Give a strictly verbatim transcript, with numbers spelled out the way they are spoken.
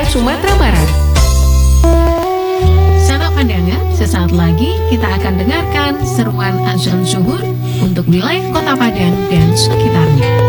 Sumatera Barat. Sahabat pandangan, sesaat lagi kita akan dengarkan seruan azan zuhur untuk wilayah Kota Padang dan sekitarnya.